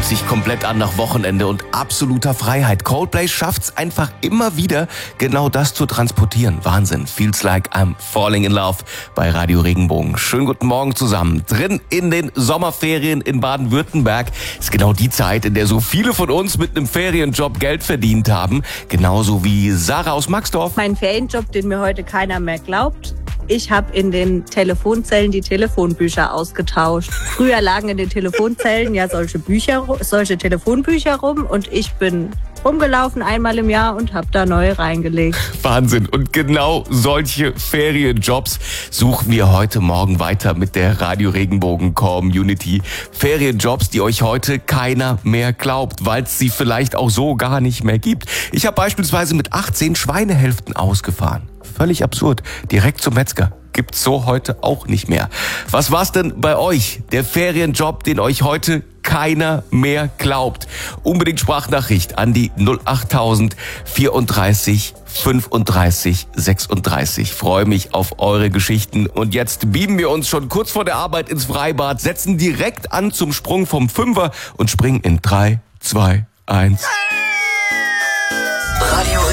fühlt sich komplett an nach Wochenende und absoluter Freiheit. Coldplay schafft's einfach immer wieder, genau das zu transportieren. Wahnsinn. Feels like I'm falling in love bei Radio Regenbogen. Schönen guten Morgen zusammen. Drin in den Sommerferien in Baden-Württemberg ist genau die Zeit, in der so viele von uns mit einem Ferienjob Geld verdient haben. Genauso wie Sarah aus Maxdorf. Mein Ferienjob, den mir heute keiner mehr glaubt. Ich habe in den Telefonzellen die Telefonbücher ausgetauscht. Früher lagen in den Telefonzellen ja solche Telefonbücher rum und ich bin rumgelaufen einmal im Jahr und habe da neue reingelegt. Wahnsinn. Und genau solche Ferienjobs suchen wir heute Morgen weiter mit der Radio Regenbogen Community. Ferienjobs, die euch heute keiner mehr glaubt, weil es sie vielleicht auch so gar nicht mehr gibt. Ich habe beispielsweise mit 18 Schweinehälften ausgefahren. Völlig absurd. Direkt zum Metzger. Gibt's so heute auch nicht mehr. Was war's denn bei euch? Der Ferienjob, den euch heute keiner mehr glaubt. Unbedingt Sprachnachricht an die 08000 34 35 36. Freue mich auf eure Geschichten. Und jetzt beamen wir uns schon kurz vor der Arbeit ins Freibad, setzen direkt an zum Sprung vom Fünfer und springen in 3, 2, 1.